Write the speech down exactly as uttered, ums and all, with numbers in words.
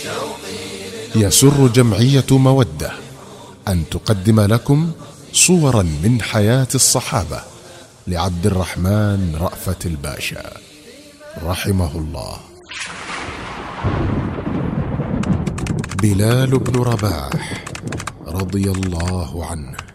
يسر جمعية مودة أن تقدم لكم صورا من حياة الصحابة لعبد الرحمن رأفت الباشا رحمه الله. بلال بن رباح رضي الله عنه.